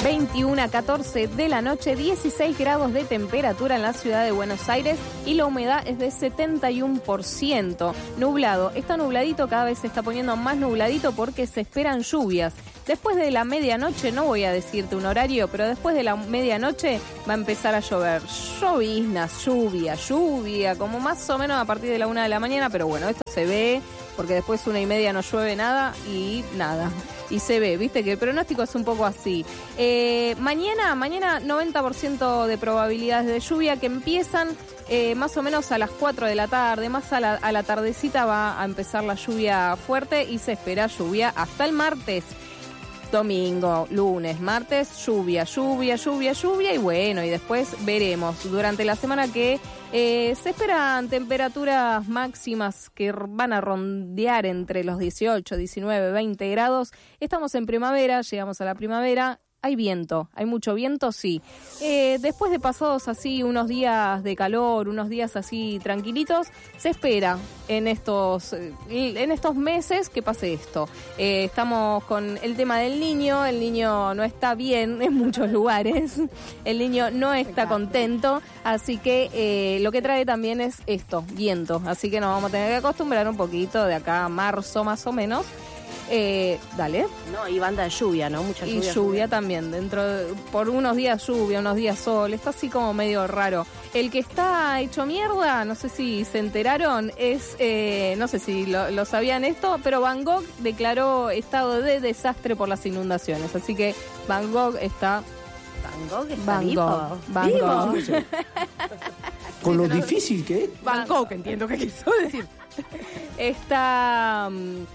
21 a 14 de la noche, 16 grados de temperatura en la ciudad de Buenos Aires y la humedad es de 71%. Nublado, está nubladito, cada vez se está poniendo más nubladito porque se esperan lluvias. Después de la medianoche, no voy a decirte un horario, pero después de la medianoche va a empezar a llover. Lloviznas, lluvia, como más o menos a partir de la 1 de la mañana, pero bueno, esto se ve porque después 1:30 no llueve nada y nada. Y se ve, viste que el pronóstico es un poco así. Mañana 90% de probabilidades de lluvia que empiezan más o menos a las 4 de la tarde, más a la tardecita va a empezar la lluvia fuerte y se espera lluvia hasta el martes. Domingo, lunes, martes, lluvia y bueno, y después veremos durante la semana que se esperan temperaturas máximas que van a rondear entre los 18, 19, 20 grados. Estamos en primavera, llegamos a la primavera. Hay viento, hay mucho viento, sí. Después de pasados así unos días de calor, unos días así tranquilitos, se espera en estos meses que pase esto. Estamos con el tema del niño, el niño no está bien en muchos lugares, el niño no está contento, así que lo que trae también es esto, viento. Así que nos vamos a tener que acostumbrar un poquito de acá a marzo más o menos. Dale. No, y banda de lluvia, ¿no? Mucha lluvia. Y lluvia también, por unos días lluvia, unos días sol, está así como medio raro. El que está hecho mierda, no sé si se enteraron, es, no sé si lo sabían esto, pero Van Gogh declaró estado de desastre por las inundaciones, así que Van Gogh está... ¿Van Gogh está vivo? Van Gogh. Con lo difícil que es. Van Gogh, entiendo que quiso decir. Está...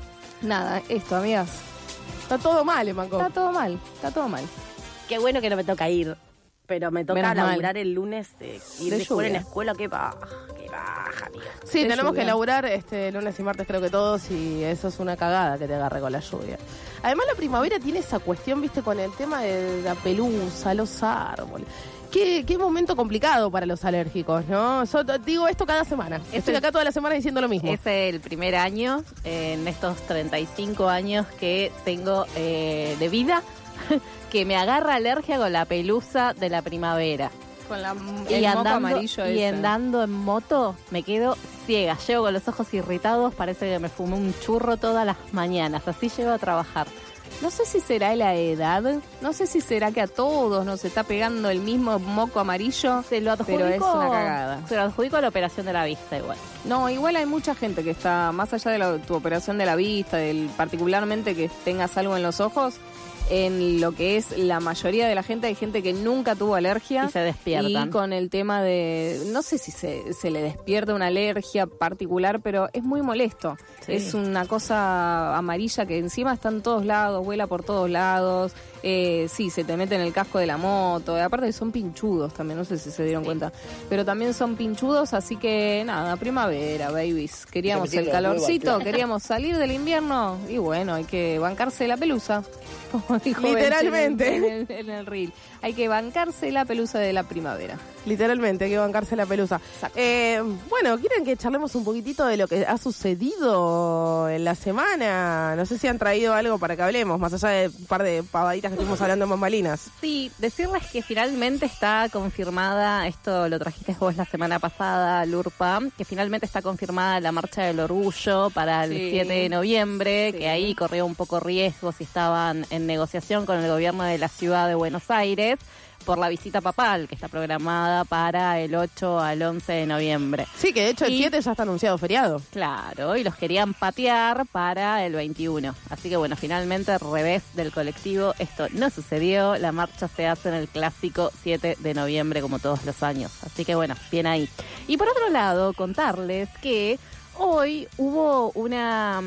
Nada, esto, amigas. Está todo mal en Bangkok. Está todo mal. Qué bueno que no me toca ir, pero me toca laburar el lunes, ir de escuela en escuela, qué baja, amiga. Sí, tenemos lluvia. que laburar lunes y martes creo que todos y eso es una cagada que te agarre con la lluvia. Además la primavera tiene esa cuestión, viste, con el tema de la pelusa, los árboles. Qué momento complicado para los alérgicos, ¿no? Yo digo esto cada semana. Estoy acá toda la semana diciendo lo mismo. Es el primer año en estos 35 años que tengo de vida que me agarra alergia con la pelusa de la primavera. Con el moco amarillo ese. Y andando en moto me quedo ciega. Llego con los ojos irritados, parece que me fumé un churro todas las mañanas. Así llego a trabajar. No sé si será la edad, no sé si será que a todos nos está pegando el mismo moco amarillo, se lo adjudico, pero es una cagada. Se lo adjudico a la operación de la vista igual. No, igual hay mucha gente que está, más allá de tu operación de la vista, particularmente que tengas algo en los ojos, en lo que es la mayoría de la gente, hay gente que nunca tuvo alergia. Y se despiertan. Y con el tema de, no sé si se le despierta una alergia particular, pero es muy molesto. Sí. Es una cosa amarilla que encima está en todos lados, vuela por todos lados. Sí, se te mete en el casco de la moto. Aparte son pinchudos también, no sé si se dieron cuenta. Pero también son pinchudos, así que nada, primavera, babies. Queríamos el calorcito, queríamos salir del invierno y bueno, hay que bancarse la pelusa. Como dijo literalmente en el reel. Hay que bancarse la pelusa de la primavera. Literalmente, hay que bancarse la pelusa. Bueno, ¿quieren que charlemos un poquitito de lo que ha sucedido en la semana? No sé si han traído algo para que hablemos, más allá de un par de pavaditas que estuvimos hablando en bambalinas. Sí, decirles que finalmente está confirmada, esto lo trajiste vos la semana pasada, Lurpa, que finalmente está confirmada la Marcha del Orgullo para el 7 de noviembre, que ahí corrió un poco riesgo si estaban en negociación con el gobierno de la ciudad de Buenos Aires por la visita papal que está programada para el 8 al 11 de noviembre. Sí, que de hecho el 7 ya está anunciado feriado. Claro, y los querían patear para el 21. Así que bueno, finalmente al revés del colectivo, esto no sucedió. La marcha se hace en el clásico 7 de noviembre como todos los años. Así que bueno, bien ahí. Y por otro lado, contarles que hoy hubo una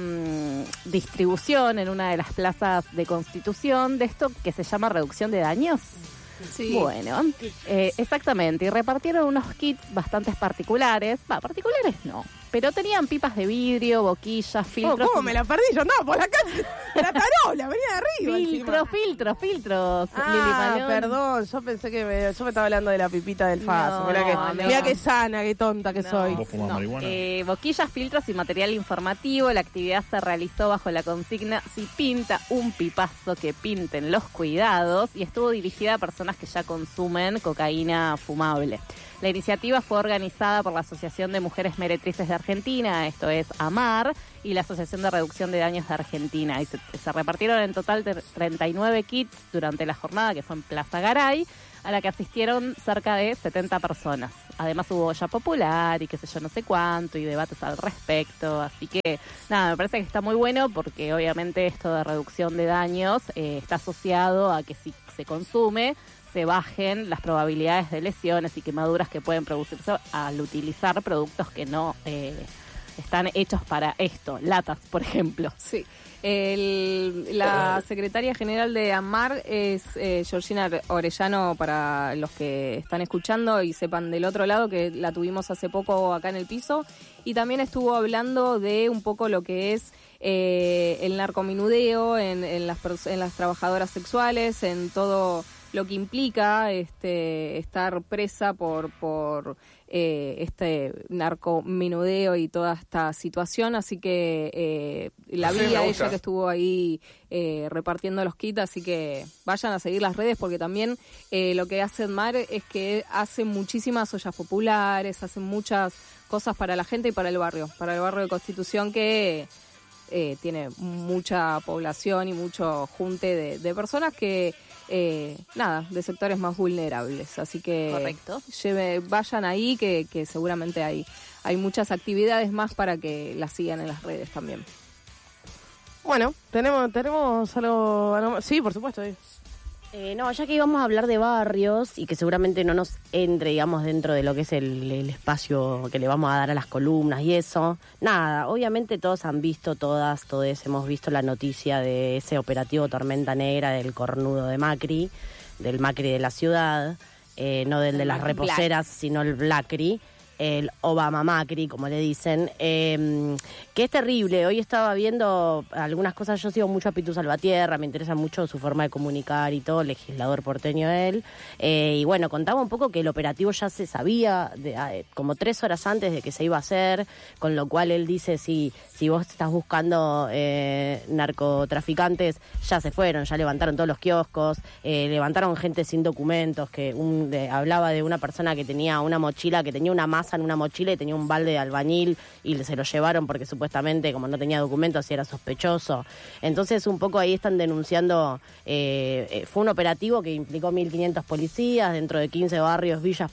distribución en una de las plazas de Constitución de esto que se llama reducción de daños. Sí. Bueno, exactamente. Y repartieron unos kits bastante particulares. Particulares no. pero tenían pipas de vidrio, boquillas, filtros. ¿Cómo me la perdí? Yo andaba por la calle, la tarola, venía de arriba. Filtros. Lili Ah, Malón. perdón, yo pensé que me estaba hablando de la pipita del Faso. Mirá qué sana, qué tonta que soy. ¿Vos fumás marihuana? Boquillas, filtros y material informativo. La actividad se realizó bajo la consigna "Si pinta un pipazo, que pinten los cuidados", y estuvo dirigida a personas que ya consumen cocaína fumable. La iniciativa fue organizada por la Asociación de Mujeres Meretrices de Argentina, esto es AMAR, y la Asociación de Reducción de Daños de Argentina. Y se repartieron en total 39 kits durante la jornada, que fue en Plaza Garay, a la que asistieron cerca de 70 personas. Además hubo olla popular y qué sé yo, no sé cuánto, y debates al respecto. Así que, nada, me parece que está muy bueno porque obviamente esto de reducción de daños está asociado a que si se consume, se bajen las probabilidades de lesiones y quemaduras que pueden producirse al utilizar productos que no están hechos para esto. Latas, por ejemplo. Sí. La secretaria general de AMAR es Georgina Orellano, para los que están escuchando y sepan del otro lado, que la tuvimos hace poco acá en el piso, y también estuvo hablando de un poco lo que es el narcominudeo en las trabajadoras sexuales, en todo lo que implica estar presa por este narcomenudeo y toda esta situación. Así que la vi a ella que estuvo ahí repartiendo los kits, así que vayan a seguir las redes, porque también lo que hace AMAR es que hace muchísimas ollas populares, hacen muchas cosas para la gente y para el barrio de Constitución, que tiene mucha población y mucho junte de personas que de sectores más vulnerables. Así que correcto, vayan ahí, que seguramente hay muchas actividades más para que las sigan en las redes también. Bueno, tenemos algo. Sí, por supuesto. No, ya que íbamos a hablar de barrios y que seguramente no nos entre, digamos, dentro de lo que es el espacio que le vamos a dar a las columnas y eso. Nada, obviamente todos han visto, todos hemos visto la noticia de ese operativo Tormenta Negra del cornudo de Macri, del Macri de la ciudad, no del de las reposeras, sino el Blacri. El Obama Macri, como le dicen, que es terrible. Hoy estaba viendo algunas cosas. Yo sigo mucho a Pitu Salvatierra, me interesa mucho su forma de comunicar y todo, legislador porteño él. Y bueno, contaba un poco que el operativo ya se sabía como 3 horas antes de que se iba a hacer, con lo cual él dice, si vos estás buscando narcotraficantes, ya se fueron, ya levantaron todos los kioscos, levantaron gente sin documentos, que hablaba de una persona que tenía una mochila, que tenía una masa en una mochila y tenía un balde de albañil y se lo llevaron porque supuestamente como no tenía documentos y era sospechoso. Entonces un poco ahí están denunciando, fue un operativo que implicó 1.500 policías dentro de 15 barrios, villas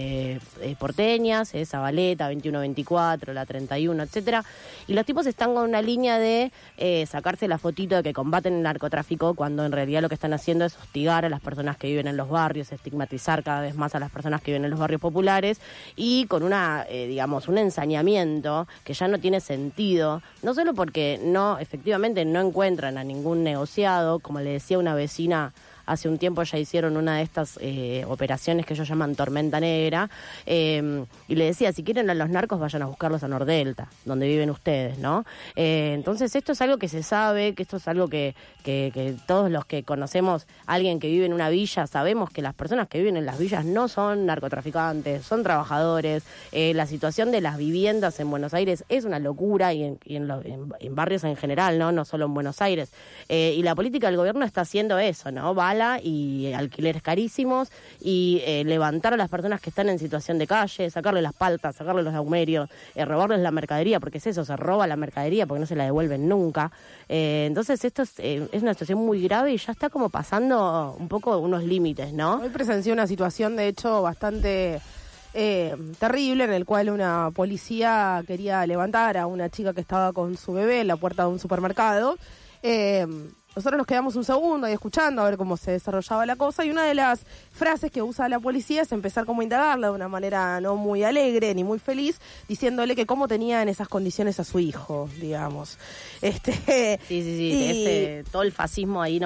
porteñas, Zabaleta, 21-24, la 31, etcétera. Y los tipos están con una línea de sacarse la fotito de que combaten el narcotráfico, cuando en realidad lo que están haciendo es hostigar a las personas que viven en los barrios, estigmatizar cada vez más a las personas que viven en los barrios populares, y con un ensañamiento que ya no tiene sentido, no solo porque efectivamente no encuentran a ningún negociado, como le decía una vecina. Hace un tiempo ya hicieron una de estas operaciones que ellos llaman Tormenta Negra, y le decía, si quieren a los narcos, vayan a buscarlos a Nordelta, donde viven ustedes, ¿no? Entonces esto es algo que se sabe, que esto es algo que todos los que conocemos a alguien que vive en una villa, sabemos que las personas que viven en las villas no son narcotraficantes, son trabajadores. La situación de las viviendas en Buenos Aires es una locura, y en barrios en general, no solo en Buenos Aires. Y la política del gobierno está haciendo eso, ¿no? Y alquileres carísimos, y levantar a las personas que están en situación de calle, sacarle las paltas, sacarle los aumerios, robarles la mercadería, porque es eso, se roba la mercadería porque no se la devuelven nunca. Entonces esto es una situación muy grave y ya está como pasando un poco unos límites, ¿no? Hoy presencié una situación, de hecho, bastante terrible, en el cual una policía quería levantar a una chica que estaba con su bebé en la puerta de un supermercado. Nosotros nos quedamos un segundo ahí escuchando a ver cómo se desarrollaba la cosa, y una de las frases que usa la policía es empezar como a indagarla de una manera no muy alegre ni muy feliz, diciéndole que cómo tenía en esas condiciones a su hijo, digamos. Sí, todo el fascismo ahí nomás.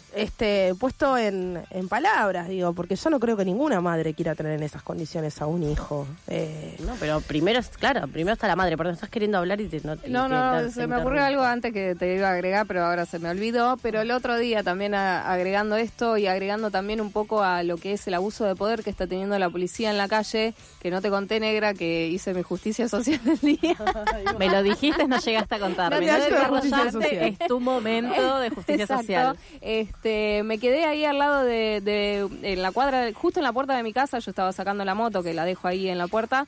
puesto en palabras, digo, porque yo no creo que ninguna madre quiera tener en esas condiciones a un hijo. No, pero primero está la madre, porque estás queriendo hablar y te... Se me ocurrió algo antes que te iba a agregar, pero ahora se me olvidó, pero el otro día también agregando esto y agregando también un poco a lo que es el abuso de poder que está teniendo la policía en la calle, que no te conté, negra, que hice mi justicia social del día. Me lo dijiste, no llegaste a contarme. No desarrollaste, es tu momento de justicia Exacto. social. Me quedé ahí al lado en la cuadra, justo en la puerta de mi casa. Yo estaba sacando la moto, que la dejo ahí en la puerta,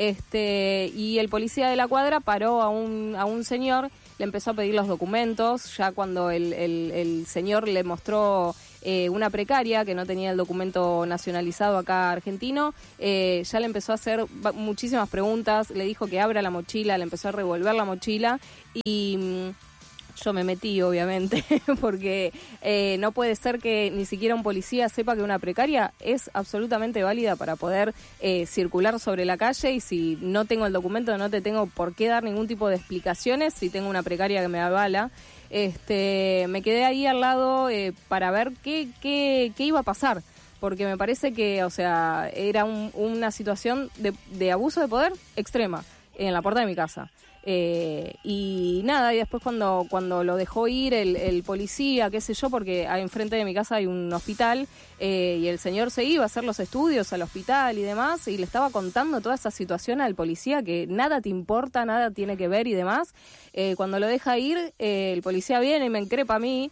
y el policía de la cuadra paró a un señor, le empezó a pedir los documentos. Ya cuando el señor le mostró una precaria que no tenía el documento nacionalizado acá argentino, ya le empezó a hacer muchísimas preguntas, le dijo que abra la mochila, le empezó a revolver la mochila y... Yo me metí, obviamente, porque no puede ser que ni siquiera un policía sepa que una precaria es absolutamente válida para poder circular sobre la calle, y si no tengo el documento no te tengo por qué dar ningún tipo de explicaciones si tengo una precaria que me avala. Me quedé ahí al lado para ver qué iba a pasar, porque me parece que, o sea, era una situación de abuso de poder extrema en la puerta de mi casa. Y nada, y después cuando lo dejó ir el policía, qué sé yo, porque enfrente de mi casa hay un hospital, y el señor se iba a hacer los estudios al hospital y demás, y le estaba contando toda esa situación al policía, que nada te importa, nada tiene que ver y demás. Cuando lo deja ir, el policía viene y me increpa a mí,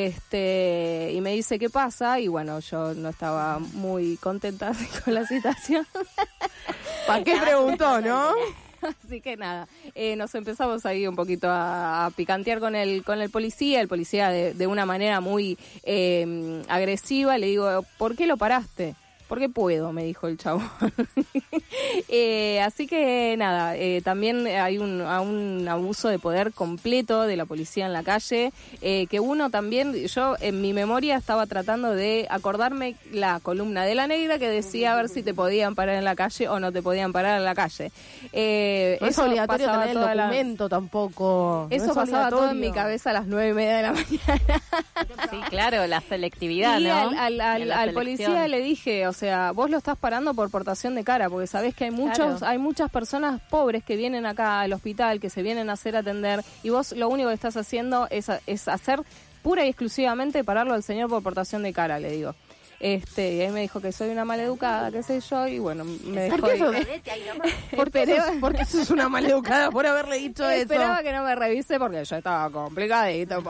y me dice qué pasa, y bueno, yo no estaba muy contenta con la situación. ¿Para qué preguntó, no? Así que nada, nos empezamos ahí un poquito a picantear con el policía de una manera muy agresiva. Le digo, ¿por qué lo paraste? Porque puedo, me dijo el chavo. Así que nada, también hay un abuso de poder completo de la policía en la calle, que uno también, yo en mi memoria estaba tratando de acordarme la columna de la negra que decía a ver si te podían parar en la calle o no te podían parar en la calle. No es obligatorio tener el documento tampoco. Eso pasaba todo en mi cabeza a las 9:30 de la mañana. Sí, claro, la selectividad, y ¿no? al policía le dije, o sea, vos lo estás parando por portación de cara, porque sabés que hay muchas personas pobres que vienen acá al hospital, que se vienen a hacer atender, y vos lo único que estás haciendo es hacer pura y exclusivamente pararlo al señor por portación de cara, le digo. Y ahí me dijo que soy una maleducada, qué sé yo, y bueno, me dejó porque eso es una maleducada por haberle dicho eso. Esperaba que no me revise porque yo estaba complicadito.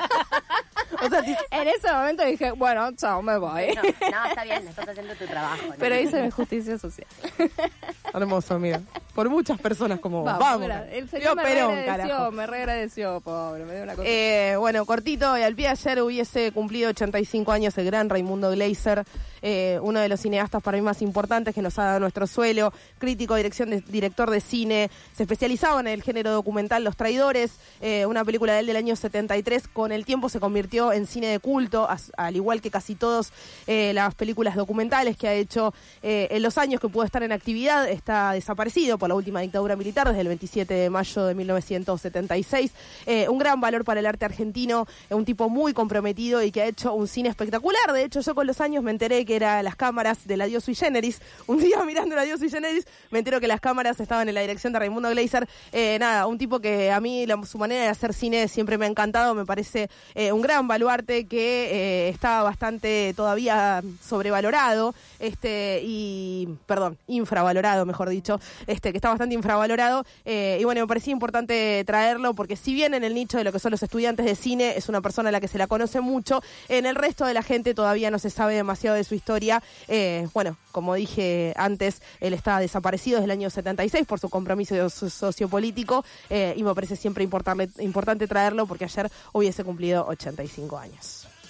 O sea, en ese momento dije, bueno, chao, me voy. No, está bien, estás haciendo tu trabajo, ¿no? Pero hice mi justicia social. Hermoso, amiga. Por muchas personas como vos. Vamos. El señor me reagradeció, pobre, me dio una cosa. Bueno, cortito, y al pie de ayer hubiese cumplido 85 años el gran Raimundo Gleiser, uno de los cineastas para mí más importantes que nos ha dado nuestro suelo, crítico, director de cine, se especializaba en el género documental Los Traidores, una película de él del año 73, con el tiempo se convirtió en cine de culto, al igual que casi todas las películas documentales que ha hecho en los años que pudo estar en actividad. Está desaparecido por la última dictadura militar desde el 27 de mayo de 1976. Un gran valor para el arte argentino, un tipo muy comprometido y que ha hecho un cine espectacular. De hecho, yo con los años me enteré que eran las cámaras de la Dios Sui Generis. Un día mirando la Dios Sui Generis me entero que las cámaras estaban en la dirección de Raimundo Gleiser. Un tipo que a mí su manera de hacer cine siempre me ha encantado, me parece un gran baluarte que está bastante todavía sobrevalorado, infravalorado, mejor dicho, que está bastante infravalorado, y bueno, me parecía importante traerlo porque si bien en el nicho de lo que son los estudiantes de cine es una persona a la que se la conoce mucho, en el resto de la gente todavía no se sabe demasiado de su historia. Como dije antes, él está desaparecido desde el año 76 por su compromiso sociopolítico, y me parece siempre importante traerlo porque ayer hubiese cumplido 85 años.